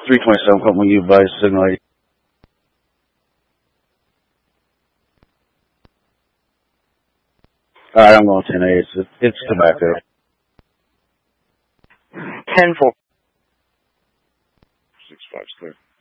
327, calling you by signal 8. Alright, I'm going 10-8. It's tobacco. 10-4. 6-5's clear.